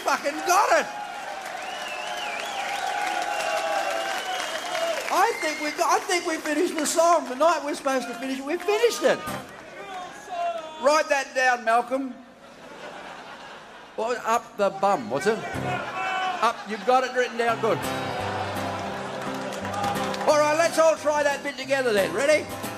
fucking got it. I think we finished the song. The night we're supposed to finish it, we finished it. Write that down, Malcolm. What, up the bum, what's it? Up, you've got it written down, good. All right, let's all try that bit together then. Ready?